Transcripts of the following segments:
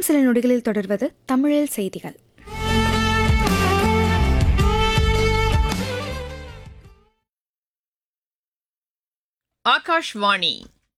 இன்னும் சில நொடிகளில் தொடர்வது தமிழில் செய்திகள். ஆகாஷ்வாணி.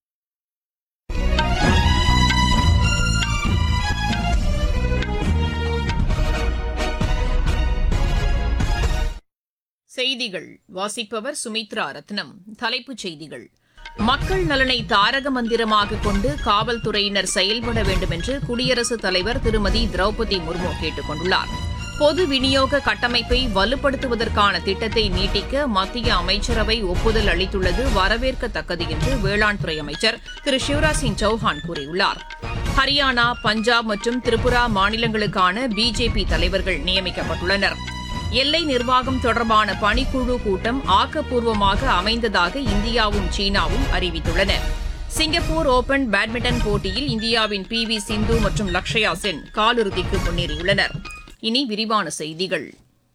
செய்திகள் வாசிப்பவர் சுமித்ரா ரத்னம். தலைப்புச் செய்திகள்: மக்கள் நலனை தாரக மந்திரமாக கொண்டு காவல்துறையினர் செயல்பட வேண்டும் என்று குடியரசுத் தலைவர் திருமதி திரௌபதி முர்மு கேட்டுக் கொண்டுள்ளார். பொது விநியோக கட்டமைப்பை வலுப்படுத்துவதற்கான திட்டத்தை நீட்டிக்க மத்திய அமைச்சரவை ஒப்புதல் அளித்துள்ளது வரவேற்கத்தக்கது என்று வேளாண் துறை அமைச்சர் திரு சிவராஜ் சிங் சௌஹான் கூறியுள்ளார். ஹரியானா, பஞ்சாப் மற்றும் திரிபுரா மாநிலங்களுக்கான பிஜேபி தலைவர்கள் நியமிக்கப்பட்டுள்ளனர். எல்லை நிர்வாகம் தொடர்பான பணிக்குழு கூட்டம் ஆக்கப்பூர்வமாக அமைந்ததாக இந்தியாவும் சீனாவும் அறிவித்துள்ளன. சிங்கப்பூர் ஓபன் பேட்மிண்டன் போட்டியில் இந்தியாவின் PV சிந்து மற்றும் லக்ஷயா சென் காலிறுதிக்கு முன்னேறியுள்ளனர். இனி விரிவான செய்திகள்.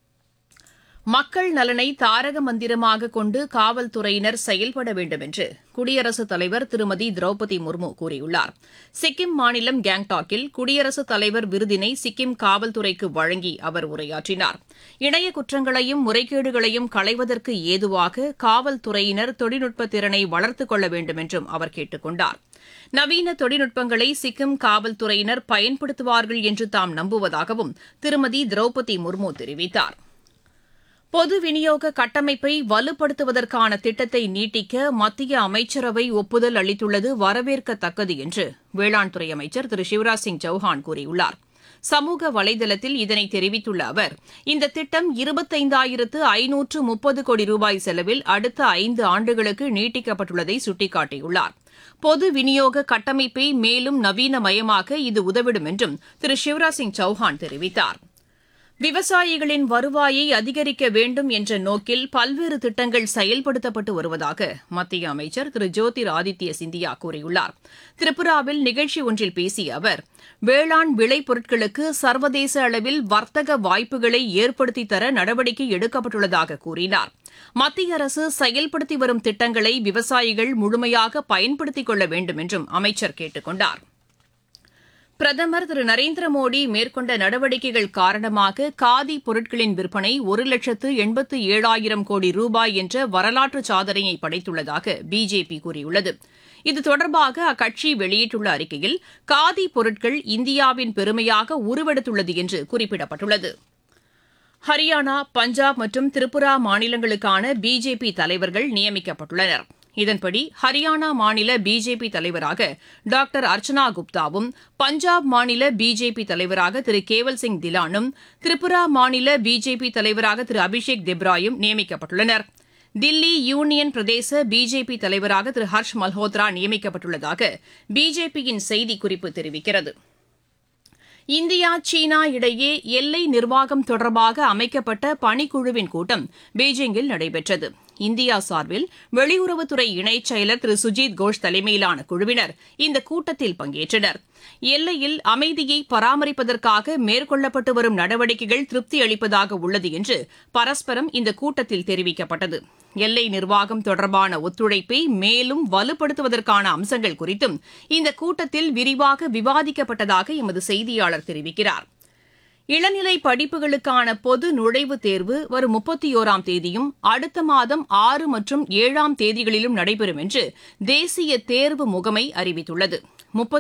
மக்கள் நலனை தாரக மந்திரமாக கொண்டு காவல்துறையினர் செயல்பட வேண்டும் என்று குடியரசுத் தலைவர் திருமதி திரௌபதி முர்மு கூறியுள்ளார். சிக்கிம் மாநிலம் கேங்டாக்கில் குடியரசுத் தலைவர் விருதினை சிக்கிம் காவல்துறைக்கு வழங்கி அவர் உரையாற்றினார். இணைய குற்றங்களையும் முறைகேடுகளையும் களைவதற்கு ஏதுவாக காவல்துறையினர் தொழில்நுட்ப திறனை வளர்த்துக் கொள்ள வேண்டும் என்றும் அவர் கேட்டுக் கொண்டார். நவீன தொழில்நுட்பங்களை சிக்கிம் காவல்துறையினர் பயன்படுத்துவார்கள் என்று தாம் நம்புவதாகவும் திருமதி திரௌபதி முர்மு தெரிவித்தார். பொது விநியோக கட்டமைப்பை வலுப்படுத்துவதற்கான திட்டத்தை நீட்டிக்க மத்திய அமைச்சரவை ஒப்புதல் அளித்துள்ளது வரவேற்கத்தக்கது என்று வேளாண் துறை அமைச்சர் திரு சிவராஜ் சிங் சௌஹான் கூறியுள்ளார். சமூக வலைதளத்தில் இதனை தெரிவித்துள்ள அவர், இந்த திட்டம் 25,530 கோடி ரூபாய் செலவில் அடுத்த 5 ஆண்டுகளுக்கு நீட்டிக்கப்பட்டுள்ளதை சுட்டிக்காட்டியுள்ளார். பொது விநியோக கட்டமைப்பை மேலும் நவீனமயமாக்க இது உதவிடும் என்றும் திரு சிவராஜ் சிங் சௌஹான் தெரிவித்தார். விவசாயிகளின் வருவாயை அதிகரிக்க வேண்டும் என்ற நோக்கில் பல்வேறு திட்டங்கள் செயல்படுத்தப்பட்டு வருவதாக மத்திய அமைச்சர் திரு ஜோதிர் ஆதித்ய சிந்தியா கூறியுள்ளார். திரிபுராவில் நிகழ்ச்சி ஒன்றில் பேசிய அவர், வேளாண் விளைபொருட்களுக்கு சர்வதேச அளவில் வர்த்தக வாய்ப்புகளை ஏற்படுத்தித் தர நடவடிக்கை எடுக்கப்பட்டுள்ளதாக கூறினார். மத்திய அரசு செயல்படுத்தி வரும் திட்டங்களை விவசாயிகள் முழுமையாக பயன்படுத்திக் கொள்ள வேண்டும் என்றும் அமைச்சர் கேட்டுக் கொண்டார். பிரதமர் திரு நரேந்திர மோடி மேற்கொண்ட நடவடிக்கைகள் காரணமாக காதி பொருட்களின் விற்பனை 1,87,000 கோடி ரூபாய் என்ற வரலாற்று சாதனையை படைத்துள்ளதாக பிஜேபி கூறியுள்ளது. இது தொடர்பாக அக்கட்சி வெளியிட்டுள்ள அறிக்கையில், காதி பொருட்கள் இந்தியாவின் பெருமையாக உருவெடுத்துள்ளது என்று குறிப்பிடப்பட்டுள்ளது. ஹரியானா, பஞ்சாப் மற்றும் திரிபுரா மாநிலங்களுக்கான பிஜேபி தலைவர்கள் நியமிக்கப்பட்டுள்ளனர். இதன்படி ஹரியானா மாநில பிஜேபி தலைவராக டாக்டர் அர்ச்சனா குப்தாவும், பஞ்சாப் மாநில பிஜேபி தலைவராக திரு கேவல் சிங் திலானும், திரிபுரா மாநில பிஜேபி தலைவராக திரு அபிஷேக் திப்ராயும் நியமிக்கப்பட்டுள்ளனர். தில்லி யூனியன் பிரதேச பிஜேபி தலைவராக திரு ஹர்ஷ் மல்ஹோத்ரா நியமிக்கப்பட்டுள்ளதாக பிஜேபியின் செய்திக்குறிப்பு தெரிவிக்கிறது. இந்தியா, சீனா இடையே எல்லை நிர்வாகம் தொடர்பாக அமைக்கப்பட்ட பணிக்குழுவின் கூட்டம் பீஜிங்கில் நடைபெற்றது. இந்தியா சார்பில் வெளியுறவுத்துறை இணைச் செயலர் திரு சுஜித் கோஷ் தலைமையிலான குழுவினர் இந்த கூட்டத்தில் பங்கேற்றனர். எல்லையில் அமைதியை பராமரிப்பதற்காக மேற்கொள்ளப்பட்டு வரும் நடவடிக்கைகள் திருப்தி அளிப்பதாக உள்ளது என்று பரஸ்பரம் இந்த கூட்டத்தில் தெரிவிக்கப்பட்டது. எல்லை நிர்வாகம் தொடர்பான ஒத்துழைப்பை மேலும் வலுப்படுத்துவதற்கான அம்சங்கள் குறித்தும் இந்த கூட்டத்தில் விரிவாக விவாதிக்கப்பட்டதாக எமது செய்தியாளர் தெரிவிக்கிறார். இளநிலை படிப்புகளுக்கான பொது நுழைவுத் தேர்வு வரும் 31ஆம் தேதியும் அடுத்த மாதம் 6 மற்றும் 7ஆம் தேதிகளிலும் நடைபெறும் என்று தேசிய தேர்வு முகமை அறிவித்துள்ளது.